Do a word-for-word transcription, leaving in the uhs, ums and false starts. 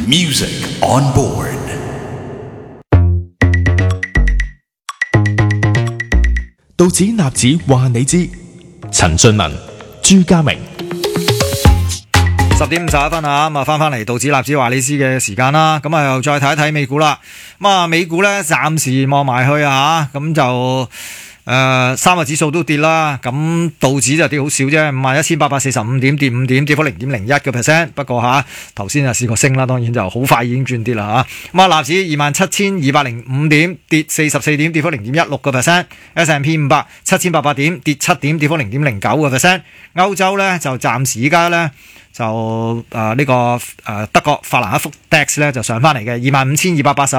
Music on board. 道指納指話你知，陳俊文、朱家明。 十點五十一分啊，咁啊翻翻嚟道指納指話你知嘅時間啦，咁啊又再睇一睇美股啦。咁啊美股咧暫時望埋去啊，咁就誒、呃、三個指數都跌啦，咁道指就跌好少啫，五萬一千八百四十五點，跌五點，跌幅零點零一個 percent。不過吓頭先啊試過升啦，當然就好快已經轉跌啦吓。咁啊納指二萬七千二百零五點，跌四十四點，跌幅零點一六個 percent。S and P 五百七千八百點，跌七點，跌幅零點零九個 percent。歐洲咧就暫時而家咧。就誒呢、呃這個誒、呃、德國法蘭克福 D A X 咧就上翻嚟嘅二萬五千二百八十。